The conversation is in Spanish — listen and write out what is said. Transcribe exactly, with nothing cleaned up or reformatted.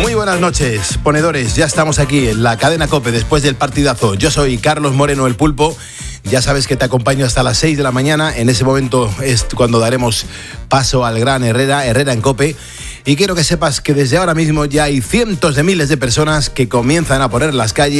Muy buenas noches, ponedores. Ya estamos aquí en la cadena COPE después del partidazo. Yo soy Carlos Moreno, el Pulpo. Ya sabes que te acompaño hasta las seis de la mañana. En ese momento es cuando daremos paso al gran Herrera, Herrera en COPE. Y quiero que sepas que desde ahora mismo ya hay cientos de miles de personas que comienzan a poner las calles